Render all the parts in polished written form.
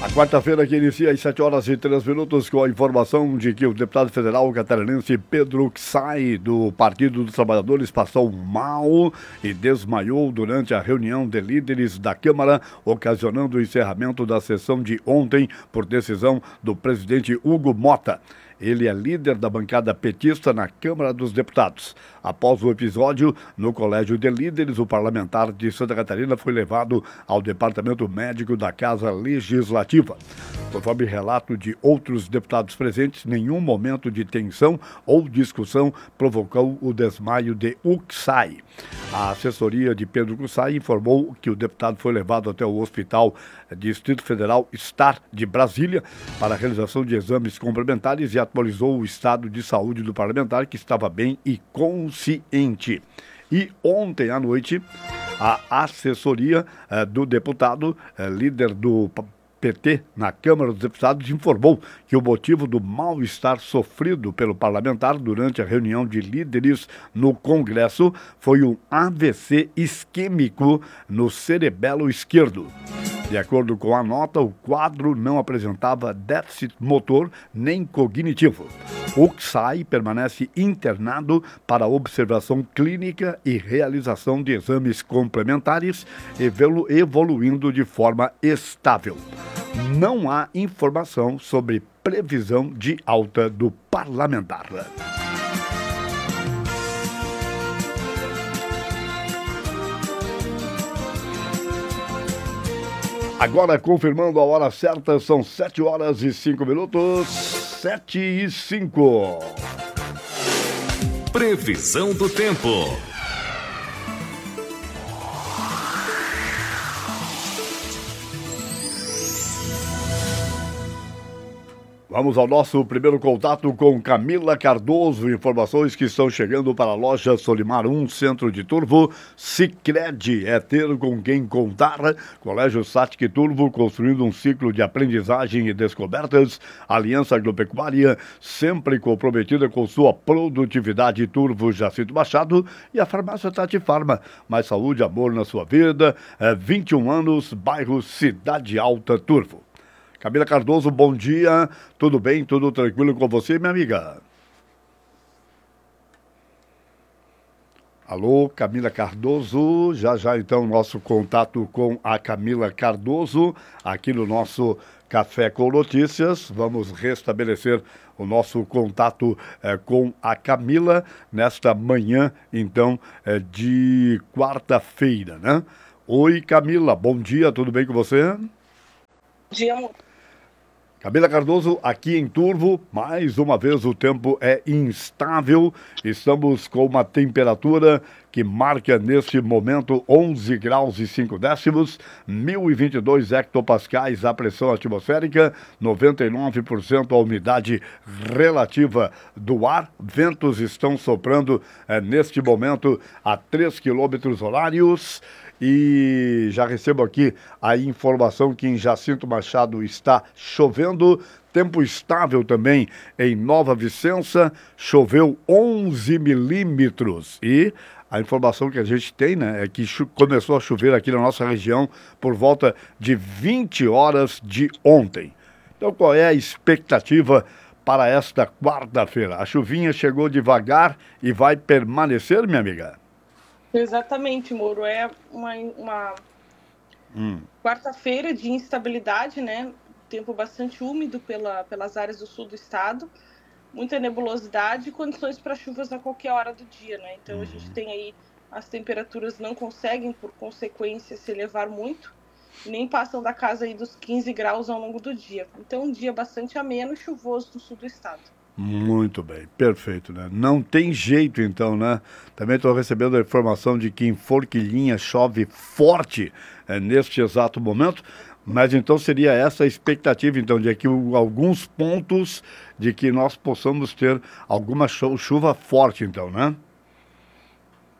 A quarta-feira que inicia às 7h03 com a informação de que o deputado federal catarinense Pedro Ksai, do Partido dos Trabalhadores, passou mal e desmaiou durante a reunião de líderes da Câmara, ocasionando o encerramento da sessão de ontem por decisão do presidente Hugo Mota. Ele é líder da bancada petista na Câmara dos Deputados. Após o episódio, no Colégio de Líderes, o parlamentar de Santa Catarina foi levado ao Departamento Médico da Casa Legislativa. Conforme relato de outros deputados presentes, nenhum momento de tensão ou discussão provocou o desmaio de Ksai. A assessoria de Pedro Ksai informou que o deputado foi levado até o Hospital Distrito Federal Star de Brasília para a realização de exames complementares e atualizou o estado de saúde do parlamentar, que estava bem e consciente. E ontem à noite, a assessoria do deputado, líder do PT na Câmara dos Deputados, informou que o motivo do mal-estar sofrido pelo parlamentar durante a reunião de líderes no Congresso foi um AVC isquêmico no cerebelo esquerdo. De acordo com a nota, o quadro não apresentava déficit motor nem cognitivo. O Ksai permanece internado para observação clínica e realização de exames complementares, evoluindo de forma estável. Não há informação sobre previsão de alta do parlamentar. Agora, confirmando a hora certa, são 7h05, 7h05. Previsão do tempo. Vamos ao nosso primeiro contato com Camila Cardoso. Informações que estão chegando para a loja Solimar 1, Centro de Turvo. Sicredi é ter com quem contar. Colégio Satic Turvo, construindo um ciclo de aprendizagem e descobertas. Aliança Agropecuária, sempre comprometida com sua produtividade. Turvo Jacinto Machado. E a farmácia Tati Farma. Mais saúde, amor na sua vida. 21 anos, bairro Cidade Alta, Turvo. Camila Cardoso, bom dia. Tudo bem? Tudo tranquilo com você, minha amiga? Alô, Camila Cardoso. Já então nosso contato com a Camila Cardoso aqui no nosso Café com Notícias. Vamos restabelecer o nosso contato com a Camila nesta manhã, então, de quarta-feira, né? Oi, Camila, bom dia, tudo bem com você? Bom dia, amor. Camila Cardoso, aqui em Turvo, mais uma vez o tempo é instável. Estamos com uma temperatura que marca neste momento 11 graus e 5 décimos, 1022 hectopascais a pressão atmosférica, 99% a umidade relativa do ar. Ventos estão soprando neste momento a 3 quilômetros horários. E já recebo aqui a informação que em Jacinto Machado está chovendo. Tempo estável também em Nova Vicença, choveu 11 milímetros. E a informação que a gente tem, né, é que começou a chover aqui na nossa região por volta de 20 horas de ontem. Então, qual é a expectativa para esta quarta-feira? A chuvinha chegou devagar e vai permanecer, minha amiga? Exatamente, Moro. É uma quarta-feira de instabilidade, né? Tempo bastante úmido pelas áreas do sul do estado, muita nebulosidade e condições para chuvas a qualquer hora do dia, né? Então a gente tem aí, as temperaturas não conseguem, por consequência, se elevar muito, nem passam da casa aí dos 15 graus ao longo do dia. Então um dia bastante ameno e chuvoso no sul do estado. Muito bem, perfeito, né? Não tem jeito então, né? Também estou recebendo a informação de que em Forquilhinha chove forte neste exato momento, mas então seria essa a expectativa, então, de que alguns pontos de que nós possamos ter alguma chuva forte, então, né?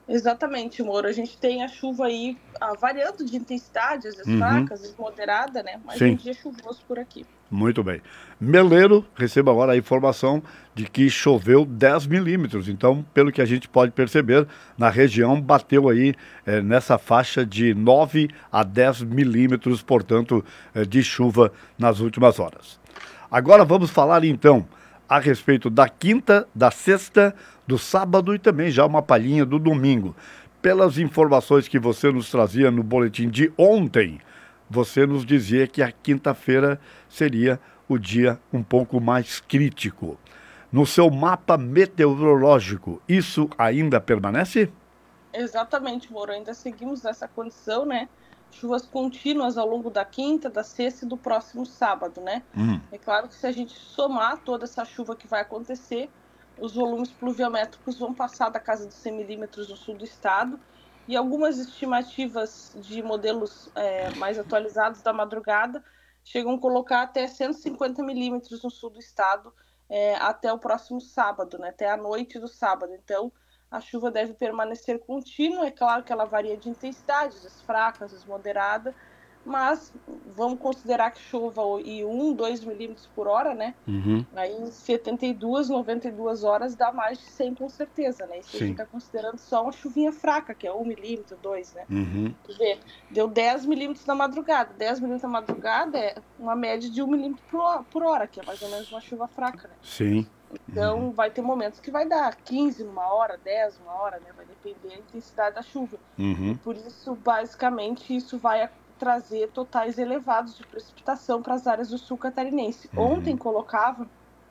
Exatamente, Moro. A gente tem a chuva aí variando de intensidade, às vezes Uhum. fraca, às vezes moderada, né? Mas um Sim. dia chuvoso por aqui. Muito bem. Meleiro, recebo agora a informação de que choveu 10 milímetros. Então, pelo que a gente pode perceber, na região bateu aí nessa faixa de 9 a 10 milímetros, portanto, de chuva nas últimas horas. Agora vamos falar então a respeito da quinta, da sexta, do sábado e também já uma palhinha do domingo. Pelas informações que você nos trazia no boletim de ontem, você nos dizia que a quinta-feira seria o dia um pouco mais crítico. No seu mapa meteorológico, isso ainda permanece? Exatamente, Moro. Ainda seguimos nessa condição, né? Chuvas contínuas ao longo da quinta, da sexta e do próximo sábado, né? É claro que se a gente somar toda essa chuva que vai acontecer, os volumes pluviométricos vão passar da casa dos 100 milímetros no sul do estado e algumas estimativas de modelos mais atualizados da madrugada chegam a colocar até 150 milímetros no sul do estado até o próximo sábado, né? Até a noite do sábado. Então, a chuva deve permanecer contínua, é claro que ela varia de intensidade, às vezes fraca, às vezes moderada, mas vamos considerar que chova em 1, 2 milímetros por hora, né? Aí em 72, 92 horas dá mais de 100 com certeza, né? Isso a gente Sim. está considerando só uma chuvinha fraca, que é 1 milímetro, 2, né? Uhum. Quer dizer, deu 10 milímetros na madrugada. 10 milímetros na madrugada é uma média de 1 milímetro por hora, que é mais ou menos uma chuva fraca, né? Sim. Então, vai ter momentos que vai dar 15 numa hora, 10 numa hora, né? Vai depender da intensidade da chuva. E por isso, basicamente, isso vai trazer totais elevados de precipitação para as áreas do sul catarinense. Ontem colocava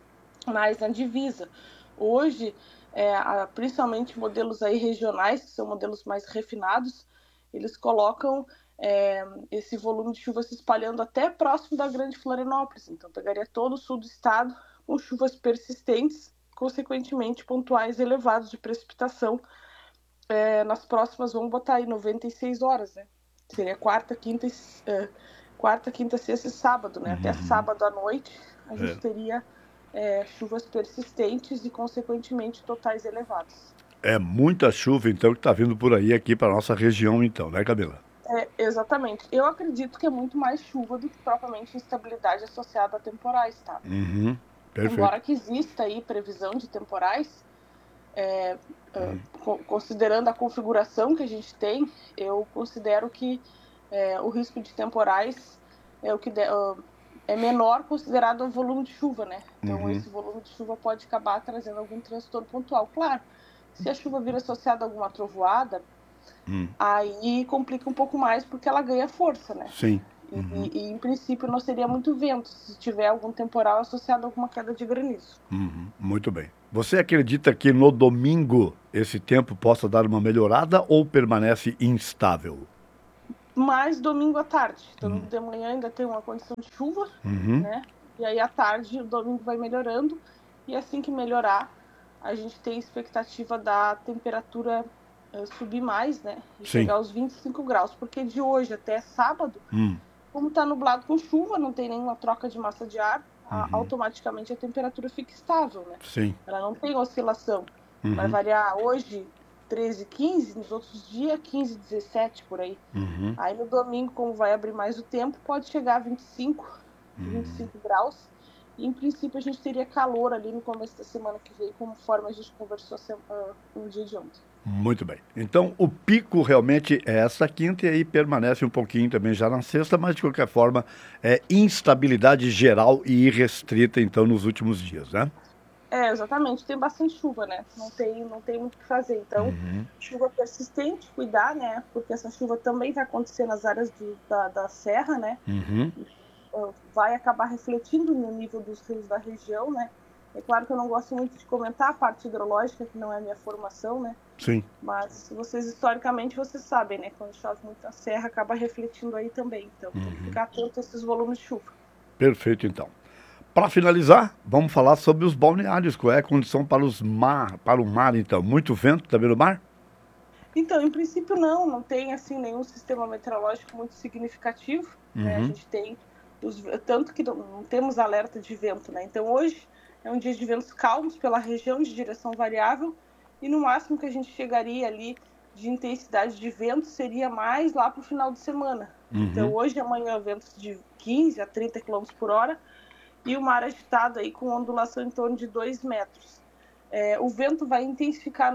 mais na divisa. Hoje, principalmente modelos aí regionais, que são modelos mais refinados, eles colocam esse volume de chuva se espalhando até próximo da Grande Florianópolis. Então, pegaria todo o sul do estado com chuvas persistentes, consequentemente pontuais elevados de precipitação. Nas próximas, vamos botar aí 96 horas, né? Seria quarta, quinta, sexta e sábado, né? Até sábado à noite a gente teria chuvas persistentes e, consequentemente, totais elevados. É muita chuva, então, que está vindo por aí aqui para nossa região, então, né, Camila? Exatamente. Eu acredito que é muito mais chuva do que propriamente instabilidade associada a temporais, tá? Perfeito. Embora que exista aí previsão de temporais, considerando a configuração que a gente tem, eu considero que o risco de temporais é menor considerado o volume de chuva, né? Então, esse volume de chuva pode acabar trazendo algum transtorno pontual. Claro, se a chuva vir associada a alguma trovoada, aí complica um pouco mais porque ela ganha força, né? Sim. E em princípio não seria muito vento se tiver algum temporal associado a alguma queda de granizo. Muito bem. Você acredita que no domingo esse tempo possa dar uma melhorada ou permanece instável? Mas domingo à tarde. Domingo de manhã ainda tem uma condição de chuva, né? E aí à tarde o domingo vai melhorando. E assim que melhorar, a gente tem expectativa da temperatura subir mais, né? E chegar aos 25 graus. Porque de hoje até sábado, como está nublado com chuva, não tem nenhuma troca de massa de ar, automaticamente a temperatura fica estável, né? Sim. Ela não tem oscilação. Vai variar hoje 13, 15, nos outros dias 15, 17 por aí. Aí no domingo, como vai abrir mais o tempo, pode chegar a 25 graus. E em princípio a gente teria calor ali no começo da semana que vem, conforme a gente conversou no dia de ontem. Muito bem. Então o pico realmente é essa quinta e aí permanece um pouquinho também já na sexta, mas de qualquer forma é instabilidade geral e irrestrita então nos últimos dias, né? Exatamente. Tem bastante chuva, né? Não tem muito o que fazer. Então, chuva persistente, cuidar, né? Porque essa chuva também vai acontecer nas áreas da serra, né? Vai acabar refletindo no nível dos rios da região, né? É claro que eu não gosto muito de comentar a parte hidrológica, que não é a minha formação, né? Sim. Mas historicamente, vocês sabem, né? Quando chove muito na serra, acaba refletindo aí também. Então, tem que ficar atento a esses volumes de chuva. Perfeito, então. Para finalizar, vamos falar sobre os balneários. Qual é a condição para o mar, então? Muito vento também no mar? Então, em princípio, não tem assim nenhum sistema meteorológico muito significativo. Né? A gente tem, tanto que não temos alerta de vento, né? Então, hoje é um dia de ventos calmos pela região, de direção variável, e no máximo que a gente chegaria ali de intensidade de vento seria mais lá para o final de semana. Então, hoje e amanhã, ventos de 15 a 30 km por hora e o mar agitado aí com ondulação em torno de 2 metros. O vento vai intensificar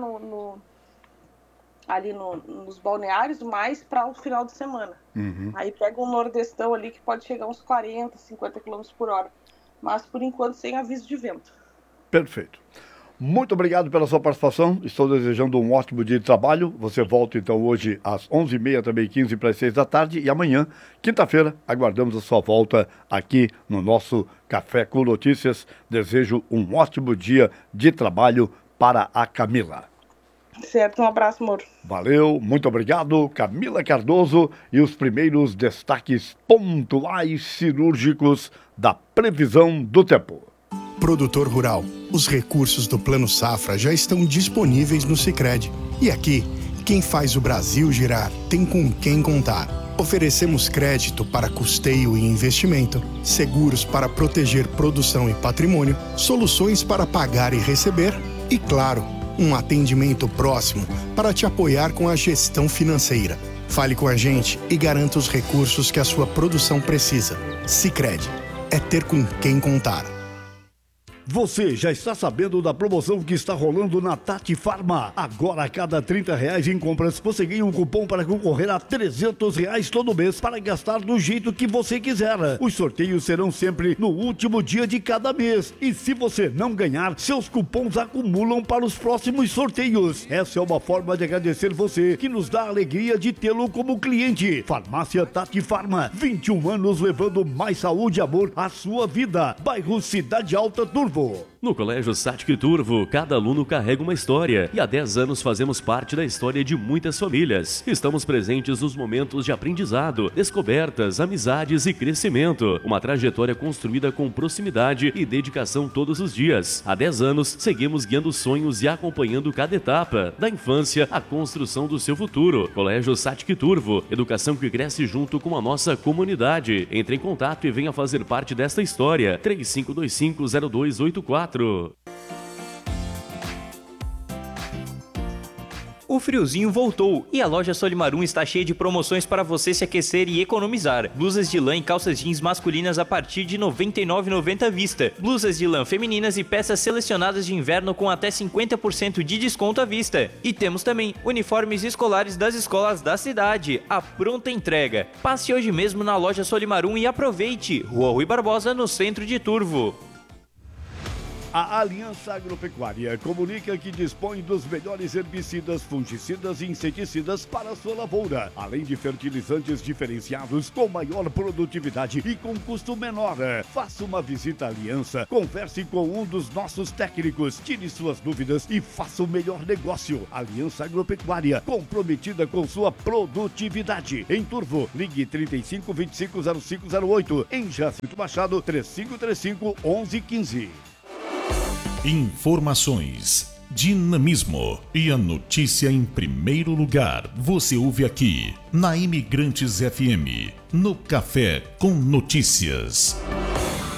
ali nos balneários mais para o final de semana. Aí pega um nordestão ali que pode chegar uns 40, 50 km por hora. Mas, por enquanto, sem aviso de vento. Perfeito. Muito obrigado pela sua participação. Estou desejando um ótimo dia de trabalho. Você volta, então, hoje às 11h30, também 15 para as 6 da tarde. E amanhã, quinta-feira, aguardamos a sua volta aqui no nosso Café com Notícias. Desejo um ótimo dia de trabalho para a Camila. Certo, um abraço, Moro. Valeu, muito obrigado, Camila Cardoso. E os primeiros destaques pontuais cirúrgicos da previsão do tempo. Produtor rural, os recursos do Plano Safra já estão disponíveis no Sicredi. E aqui, quem faz o Brasil girar tem com quem contar. Oferecemos crédito para custeio e investimento, seguros para proteger produção e patrimônio, soluções para pagar e receber e, claro, um atendimento próximo para te apoiar com a gestão financeira. Fale com a gente e garanta os recursos que a sua produção precisa. Sicredi, é ter com quem contar. Você já está sabendo da promoção que está rolando na Tati Farma? Agora, a cada R$30 em compras, você ganha um cupom para concorrer a R$300 todo mês para gastar do jeito que você quiser. Os sorteios serão sempre no último dia de cada mês. E se você não ganhar, seus cupons acumulam para os próximos sorteios. Essa é uma forma de agradecer você, que nos dá a alegria de tê-lo como cliente. Farmácia Tati Farma, 21 anos levando mais saúde e amor à sua vida. Bairro Cidade Alta, Turvo. No Colégio Satic Turvo, cada aluno carrega uma história e há 10 anos fazemos parte da história de muitas famílias. Estamos presentes nos momentos de aprendizado, descobertas, amizades e crescimento. Uma trajetória construída com proximidade e dedicação todos os dias. Há 10 anos, seguimos guiando sonhos e acompanhando cada etapa, da infância à construção do seu futuro. Colégio Satic Turvo, educação que cresce junto com a nossa comunidade. Entre em contato e venha fazer parte desta história. 3525-0284. O friozinho voltou e a loja Solimarum está cheia de promoções para você se aquecer e economizar. Blusas de lã e calças jeans masculinas a partir de R$ 99,90 à vista. Blusas de lã femininas e peças selecionadas de inverno com até 50% de desconto à vista. E temos também uniformes escolares das escolas da cidade, à pronta entrega. Passe hoje mesmo na loja Solimarum e aproveite. Rua Rui Barbosa, no centro de Turvo. A Aliança Agropecuária comunica que dispõe dos melhores herbicidas, fungicidas e inseticidas para a sua lavoura, além de fertilizantes diferenciados com maior produtividade e com custo menor. Faça uma visita à Aliança, converse com um dos nossos técnicos, tire suas dúvidas e faça o melhor negócio. Aliança Agropecuária, comprometida com sua produtividade. Em Turvo, ligue 3525-0508. Em Jacinto Machado, 3535-1115. Informações, dinamismo e a notícia em primeiro lugar. Você ouve aqui na Imigrantes FM, no Café com Notícias.